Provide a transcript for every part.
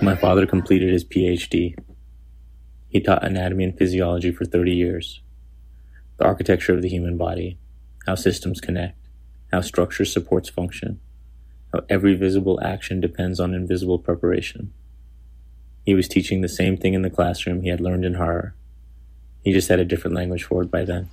My father completed his PhD. He taught anatomy and physiology for 30 years. The architecture of the human body, how systems connect, how structure supports function, how every visible action depends on invisible preparation. He was teaching the same thing in the classroom he had learned in horror. He just had a different language for it by then.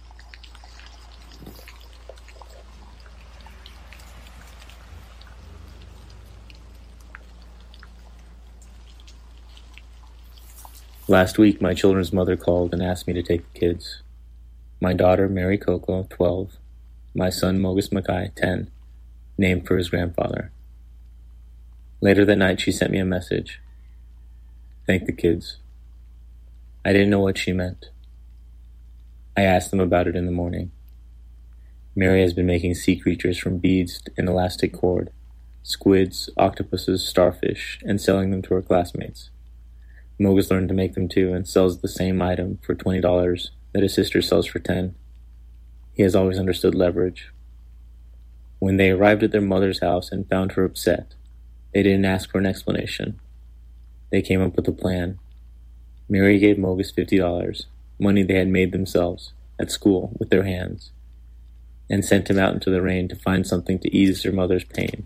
Last week, my children's mother called and asked me to take the kids. My daughter, Mary Coco, 12. My son, Mogus Mackay, 10, named for his grandfather. Later that night, she sent me a message. Thank the kids. I didn't know what she meant. I asked them about it in the morning. Mary has been making sea creatures from beads and elastic cord, squids, octopuses, starfish, and selling them to her classmates. Mogus learned to make them too and sells the same item for $20 that his sister sells for $10. He has always understood leverage. When they arrived at their mother's house and found her upset, they didn't ask for an explanation. They came up with a plan. Mary gave Mogus $50, money they had made themselves, at school, with their hands, and sent him out into the rain to find something to ease their mother's pain.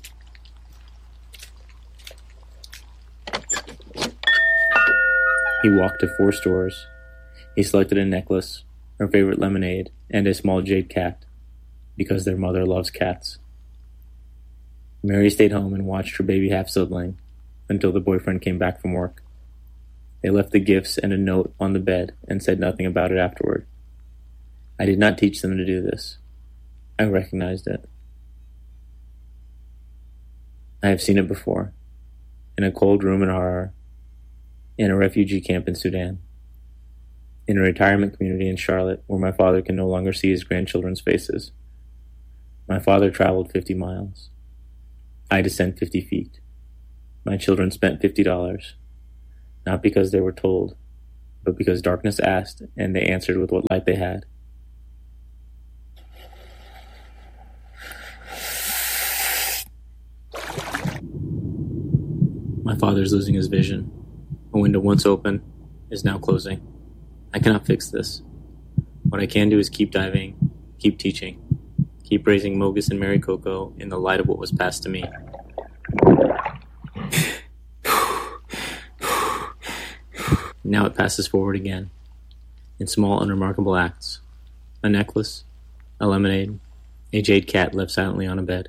He walked to 4 stores. He selected a necklace, her favorite lemonade, and a small jade cat, because their mother loves cats. Mary stayed home and watched her baby half-sibling until the boyfriend came back from work. They left the gifts and a note on the bed and said nothing about it afterward. I did not teach them to do this. I recognized it. I have seen it before, in a cold room in Harar, in a refugee camp in Sudan, in a retirement community in Charlotte where my father can no longer see his grandchildren's faces. My father traveled 50 miles. I descend 50 feet. My children spent $50, not because they were told, but because darkness asked and they answered with what light they had. My father is losing his vision. A window once open is now closing. I cannot fix this. What I can do is keep diving, keep teaching, keep raising Mogus and Mary Coco in the light of what was passed to me. Now it passes forward again, in small, unremarkable acts. A necklace, a lemonade, a jade cat left silently on a bed.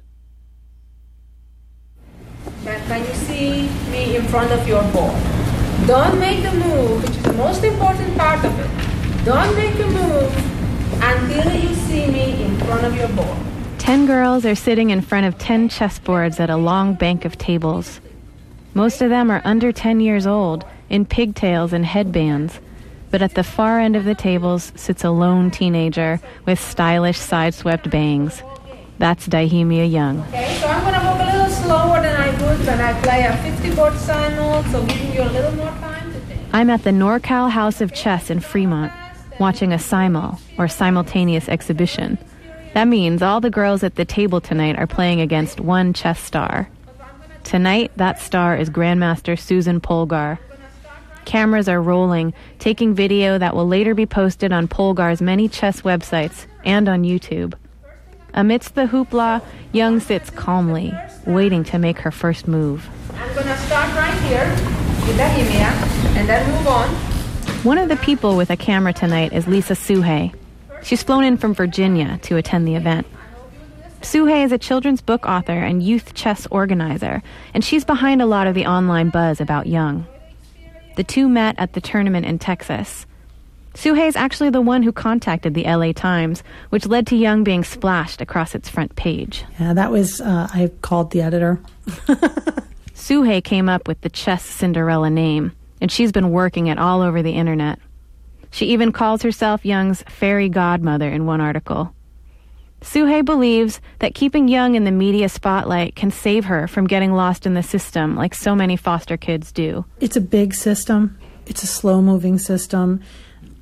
Can you see me in front of your ball? Don't make the move, which is the most important part of it. Don't make a move until you see me in front of your ball. 10 girls are sitting in front of 10 chessboards at a long bank of tables. Most of them are under 10 years old, in pigtails and headbands. But at the far end of the tables sits a lone teenager with stylish side-swept bangs. That's Dahemia Young. Okay, so I'm going to move a little slower than I would when I play a 50-board simul, so giving you a little more time to think. I'm at the NorCal House of Chess in Fremont, watching a simul, or simultaneous exhibition. That means all the girls at the table tonight are playing against one chess star. Tonight, that star is Grandmaster Susan Polgar. Cameras are rolling, taking video that will later be posted on Polgar's many chess websites and on YouTube. Amidst the hoopla, Young sits calmly, waiting to make her first move. I'm going to start right here with Dahemia, and then move on. One of the people with a camera tonight is Lisa Suhey. She's flown in from Virginia to attend the event. Suhey is a children's book author and youth chess organizer, and she's behind a lot of the online buzz about Young. The two met at the tournament in Texas. Suhey is actually the one who contacted the LA Times, which led to Young being splashed across its front page. Yeah, that was, I called the editor. Suhey came up with the Chess Cinderella name, and she's been working it all over the internet. She even calls herself Young's fairy godmother in one article. Suhey believes that keeping Young in the media spotlight can save her from getting lost in the system like so many foster kids do. It's a big system. It's a slow-moving system.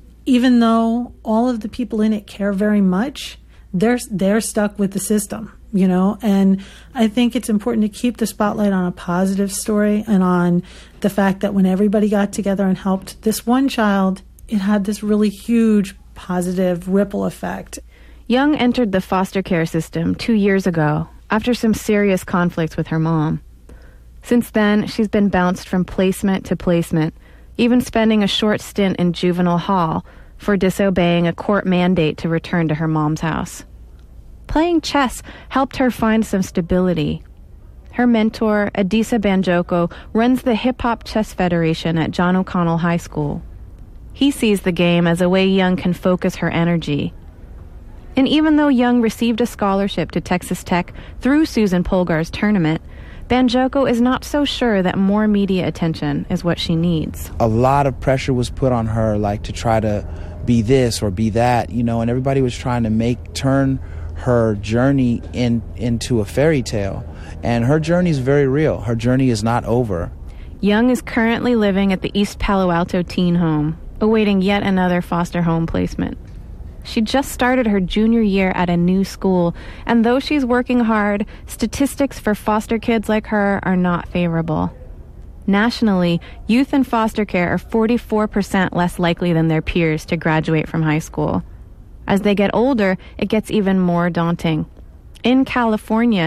Even though all of the people in it care very much, they're stuck with the system. and I think it's important to keep the spotlight on a positive story and on the fact that when everybody got together and helped this one child, it had this really huge positive ripple effect. Young entered the foster care system 2 years ago after some serious conflicts with her mom. Since then, she's been bounced from placement to placement, even spending a short stint in juvenile hall for disobeying a court mandate to return to her mom's house. Playing chess helped her find some stability. Her mentor, Adisa Banjoko, runs the Hip Hop Chess Federation at John O'Connell High School. He sees the game as a way Young can focus her energy. And even though Young received a scholarship to Texas Tech through Susan Polgar's tournament, Banjoko is not so sure that more media attention is what she needs. A lot of pressure was put on her, to try to be this or be that, and everybody was trying to turn her journey into a fairy tale. And her journey is very real. Her journey is not over. Young is currently living at the East Palo Alto teen home, awaiting yet another foster home placement. She just started her junior year at a new school, and though she's working hard, statistics for foster kids like her are not favorable. Nationally, youth in foster care are 44% less likely than their peers to graduate from high school. As they get older, it gets even more daunting. In California,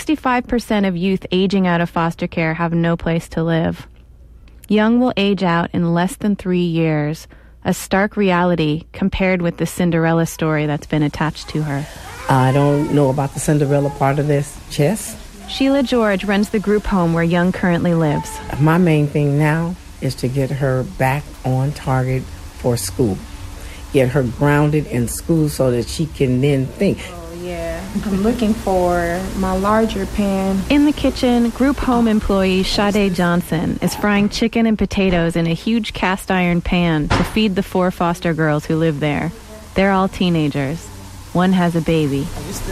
65% of youth aging out of foster care have no place to live. Young will age out in less than 3 years, a stark reality compared with the Cinderella story that's been attached to her. I don't know about the Cinderella part of this, chess. Sheila George runs the group home where Young currently lives. My main thing now is to get her back on target for school. Get her grounded in school so that she can then think. I'm looking for my larger pan. In the kitchen, group home employee Sade Johnson is frying chicken and potatoes in a huge cast iron pan to feed the 4 foster girls who live there. They're all teenagers. One has a baby.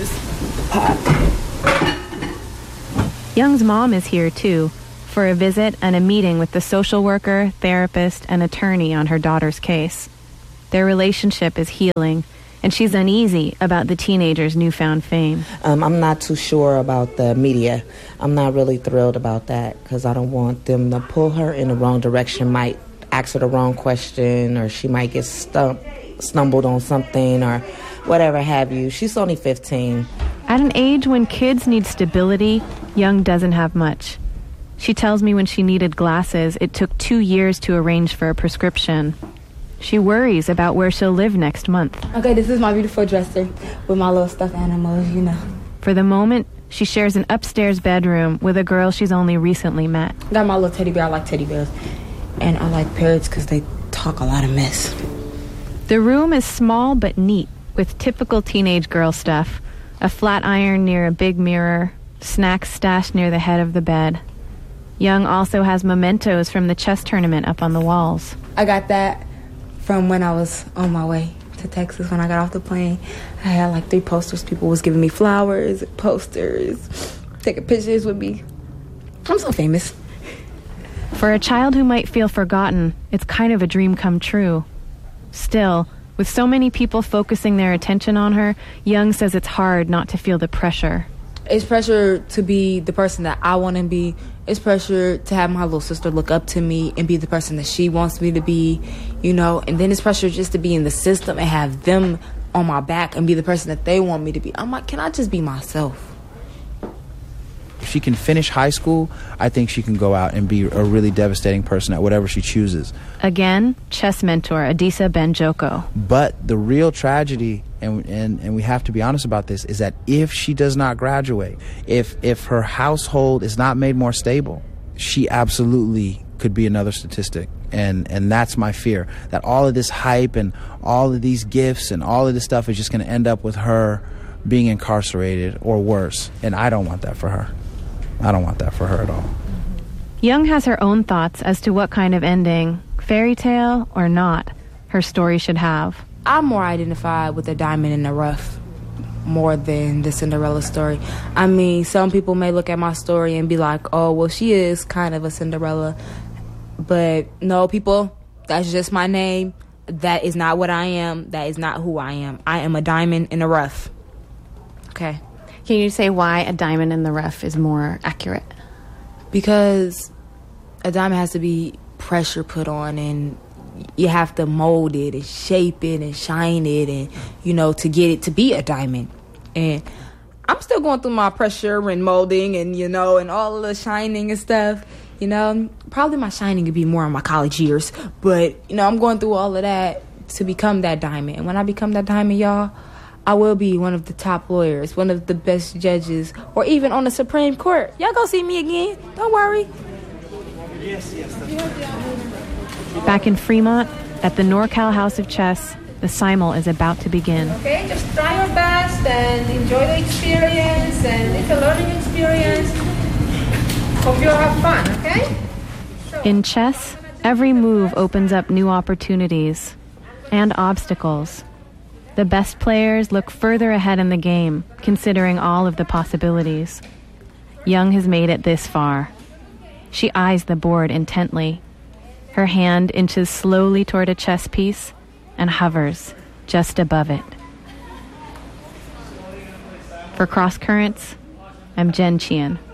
Young's mom is here too, for a visit and a meeting with the social worker, therapist, and attorney on her daughter's case. Their relationship is healing, and she's uneasy about the teenager's newfound fame. I'm not too sure about the media. I'm not really thrilled about that because I don't want them to pull her in the wrong direction, might ask her the wrong question, or she might get stumbled on something or whatever have you. She's only 15. At an age when kids need stability, Young doesn't have much. She tells me when she needed glasses, it took 2 years to arrange for a prescription. She worries about where she'll live next month. Okay, this is my beautiful dresser with my little stuffed animals, For the moment, she shares an upstairs bedroom with a girl she's only recently met. Got my little teddy bear. I like teddy bears. And I like parrots because they talk a lot of mess. The room is small but neat, with typical teenage girl stuff. A flat iron near a big mirror, snacks stashed near the head of the bed. Young also has mementos from the chess tournament up on the walls. I got that from when I was on my way to Texas. When I got off the plane, I had 3 posters. People was giving me flowers, posters, taking pictures with me. I'm so famous. For a child who might feel forgotten, it's kind of a dream come true. Still, with so many people focusing their attention on her, Young says it's hard not to feel the pressure. It's pressure to be the person that I want to be. It's pressure to have my little sister look up to me and be the person that she wants me to be, And then it's pressure just to be in the system and have them on my back and be the person that they want me to be. I'm like, can I just be myself? If she can finish high school, I think she can go out and be a really devastating person at whatever she chooses. Again, chess mentor Adisa Banjoko. But the real tragedy, and we have to be honest about this, is that if she does not graduate, if her household is not made more stable, she absolutely could be another statistic. And that's my fear, that all of this hype and all of these gifts and all of this stuff is just going to end up with her being incarcerated or worse. And I don't want that for her. I don't want that for her at all. Young has her own thoughts as to what kind of ending, fairy tale or not, her story should have. I'm more identified with the diamond in the rough more than the Cinderella story. I mean, some people may look at my story and be like, oh, well, she is kind of a Cinderella. But no, people, that's just my name. That is not what I am. That is not who I am. I am a diamond in the rough. Okay. Can you say why a diamond in the rough is more accurate? Because a diamond has to be pressure put on, and you have to mold it and shape it and shine it, and to get it to be a diamond. And I'm still going through my pressure and molding and and all of the shining and stuff. Probably my shining could be more in my college years, but I'm going through all of that to become that diamond. And when I become that diamond, y'all, I will be one of the top lawyers, one of the best judges, or even on the Supreme Court. Y'all go see me again. Don't worry. Back in Fremont, at the NorCal House of Chess, the simul is about to begin. Okay, just try your best and enjoy the experience, and it's a learning experience. Hope you'll have fun, okay? In chess, every move opens up new opportunities and obstacles. The best players look further ahead in the game, considering all of the possibilities. Young has made it this far. She eyes the board intently. Her hand inches slowly toward a chess piece and hovers just above it. For Cross Currents, I'm Jen Chien.